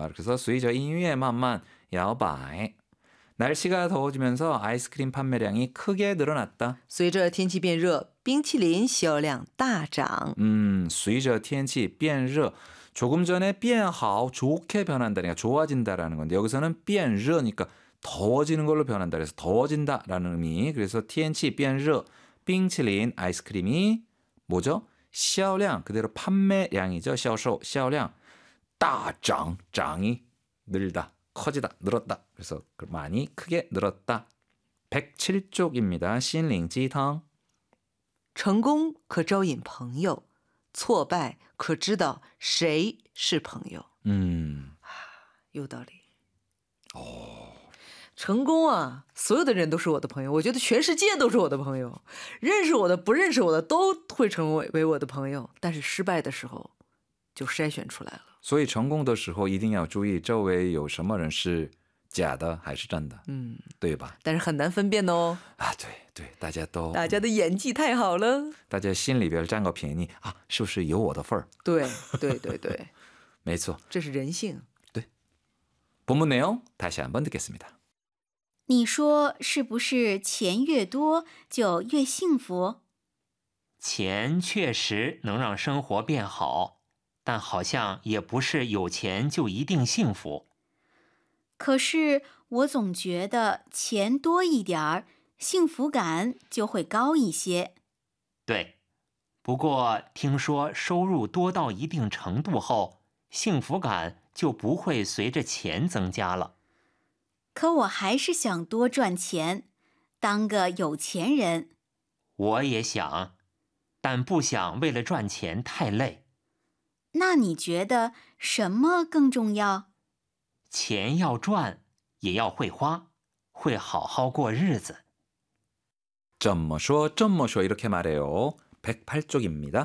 말. 그래서 随着音乐慢慢摇摆. 날씨가 더워지면서 아이스크림 판매량이 크게 늘어났다. 随着天气变热，冰淇淋销量大涨。 随着天气变热. 조금 전에 变好 좋게 변한다니까 좋아진다라는 건데 여기서는 变热니까 더워지는 걸로 변한다. 그래서 더워진다라는 의미. 그래서 天气变热,冰淇淋, 아이스크림이 뭐죠? 销量 그대로 판매량이죠. 销售, 销量. 大涨, 장이 늘다, 커지다, 늘었다. 그래서 많이 크게 늘었다. 107쪽입니다. 心灵鸡汤. 成功可招引朋友，挫败可知道谁是朋友。有道理。成功啊，所有的人都是我的朋友，我觉得全世界都是我的朋友，认识我的不认识我的都会成为我的朋友，但是失败的时候就筛选出来了。 所以成功的时候一定要注意周围有什么人是假的还是真的，对吧？ 但是很难分辨哦。 对，大家的演技太好了， 大家心里边占个便宜啊，是不是有我的份儿？ 对， 没错， 这是人性。 对，본문 내용 다시 한번 듣겠습니다. 你说是不是钱越多就越幸福？ 钱确实能让生活变好，但好像也不是有钱就一定幸福。 可是我总觉得钱多一点儿，幸福感就会高一些。 对，不过听说收入多到一定程度后，幸福感就不会随着钱增加了。 可我还是想多赚钱，当个有钱人。 我也想，但不想为了赚钱太累。 那你觉得什么更重要？ 钱要赚，也要会花，会好好过日子。 这么说 이렇게 말해요. 108쪽입니다.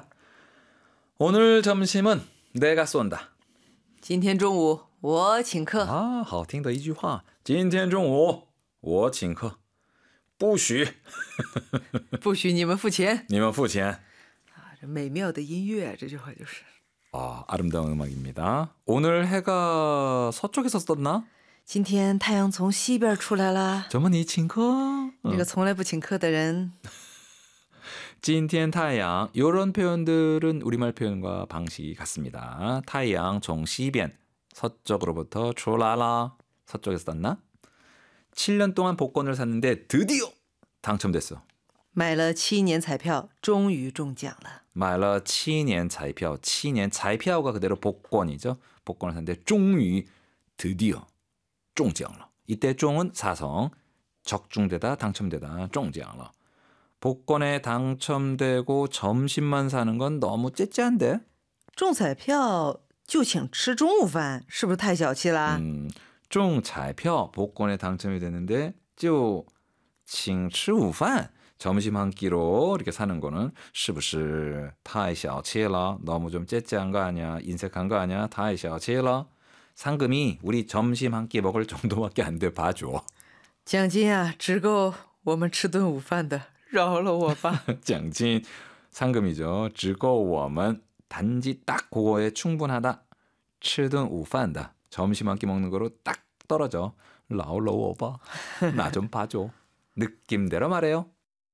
오늘 점심은 내가 쏜다. 今天中午我请客。 啊，好听的一句话。今天中午我请客，不许不许你们付钱。 你们付钱。 啊，这美妙的音乐，这句话就是。 아름다운 음악입니다. 오늘 해가 서쪽에서 떴나? 今天太阳从西边出来了。 怎么你请客？ 这个从来不请客的人。 今天太阳 이런 표현들은 우리말 표현과 방식이 같습니다.太阳 从西边 서쪽으로부터 출라라 서쪽에서 떴나? 7년 동안 복권을 샀는데 드디어 당첨됐어. 买了7年彩票，终于中奖了。 买了7年彩票 7년彩票가 그대로 복권이죠. 복권을 샀는데 终于 드디어 中奖了. 이때 中은 사성, 적중되다, 당첨되다, 中奖了. 복권에 당첨되고 점심만 사는 건 너무 째째한데? 中彩票就请吃中午饭，是不是太小气啦？ 中彩票 복권에 당첨이 되는데 就请吃午饭 점심 한 끼로 이렇게 사는 거는 是不是太小气了? 너무 좀 째째한 거 아니야? 인색한 거 아니야? 太小气了? 상금이 우리 점심 한 끼 먹을 정도밖에 안 돼. 봐줘. 奖金啊，只够我们吃顿午饭的，饶了我吧。 奖金 상금이죠. 只够我们 단지 딱 그거에 충분하다. 吃顿午饭的 점심 한 끼 먹는 거로 딱 떨어져. 饶了我吧. 나 좀 봐줘. 느낌대로 말해요.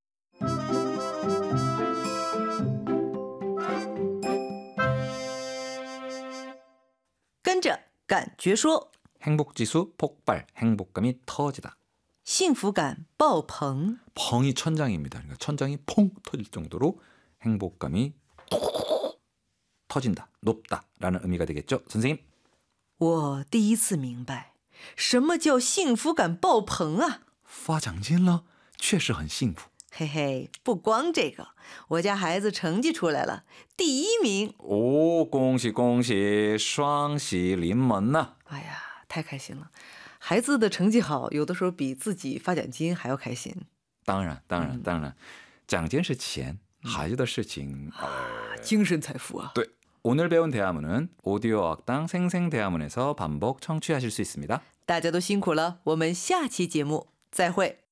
跟着感觉说 행복지수 폭발, 행복감이 터지다. 幸福感爆棚. 펑이 천장입니다. 그러니까 천장이 펑 터질 정도로 행복감이 터진다, 높다라는 의미가 되겠죠. 선생님. 我第一次明白什么叫幸福感爆棚啊。 发奖金了，确实很幸福。 嘿嘿，不光这个，我家孩子成绩出来了，第1名。 哦，恭喜恭喜，双喜临门呐！ 哎呀，太开心了！孩子的成绩好，有的时候比自己发奖金还要开心。 当然，奖金是钱，孩子的事情， 精神财富啊。 对。 오늘 배운 대화문은 오디오 어학당 생생대화문에서 반복 청취하실 수 있습니다. 大家都辛苦了，我们下期节目再会。